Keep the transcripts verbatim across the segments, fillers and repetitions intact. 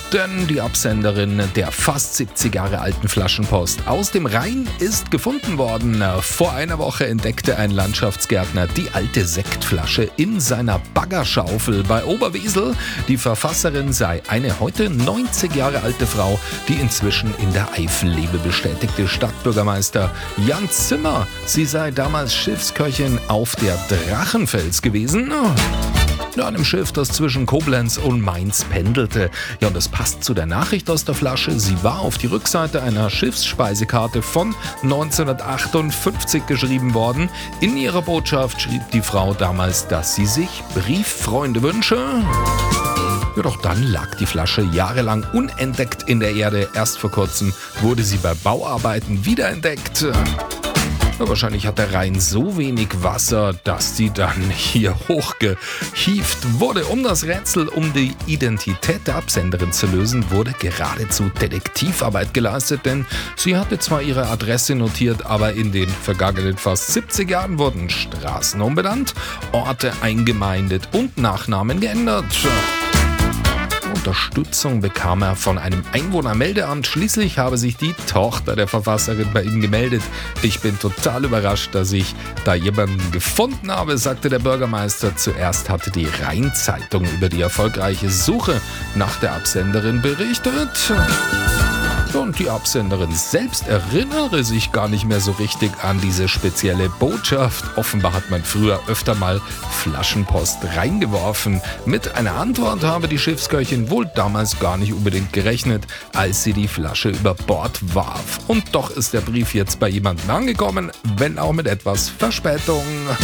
denn die Absenderin der fast siebzig Jahre alten Flaschenpost aus dem Rhein ist gefunden worden. Vor einer Woche entdeckte ein Landschaftsgärtner die alte Sektflasche in seiner Baggerschaufel bei Oberwesel. Die Verfasserin sei eine heute neunzig Jahre alte Frau, die inzwischen in der Eifel lebe, bestätigte Stadtbürgermeister Jan Zimmer. Sie sei damals Schiffsköchin auf der Drachenfels gewesen. Mit einem Schiff, das zwischen Koblenz und Mainz pendelte. Ja, und das passt zu der Nachricht aus der Flasche. Sie war auf die Rückseite einer Schiffsspeisekarte von neunzehnhundertachtundfünfzig geschrieben worden. In ihrer Botschaft schrieb die Frau damals, dass sie sich Brieffreunde wünsche. Ja, doch dann lag die Flasche jahrelang unentdeckt in der Erde. Erst vor kurzem wurde sie bei Bauarbeiten wiederentdeckt. Ja, wahrscheinlich hat der Rhein so wenig Wasser, dass sie dann hier hochgehieft wurde. Um das Rätsel um die Identität der Absenderin zu lösen, wurde geradezu Detektivarbeit geleistet, denn sie hatte zwar ihre Adresse notiert, aber in den vergangenen fast siebzig Jahren wurden Straßen umbenannt, Orte eingemeindet und Nachnamen geändert. Unterstützung bekam er von einem Einwohnermeldeamt. Schließlich habe sich die Tochter der Verfasserin bei ihm gemeldet. Ich bin total überrascht, dass ich da jemanden gefunden habe, sagte der Bürgermeister. Zuerst hatte die Rhein-Zeitung über die erfolgreiche Suche nach der Absenderin berichtet. Und die Absenderin selbst erinnere sich gar nicht mehr so richtig an diese spezielle Botschaft. Offenbar hat man früher öfter mal Flaschenpost reingeworfen. Mit einer Antwort habe die Schiffsköchin wohl damals gar nicht unbedingt gerechnet, als sie die Flasche über Bord warf. Und doch ist der Brief jetzt bei jemandem angekommen, wenn auch mit etwas Verspätung.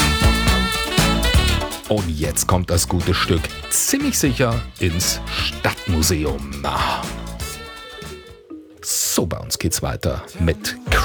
Und jetzt kommt das gute Stück ziemlich sicher ins Stadtmuseum. So, bei uns geht's weiter mit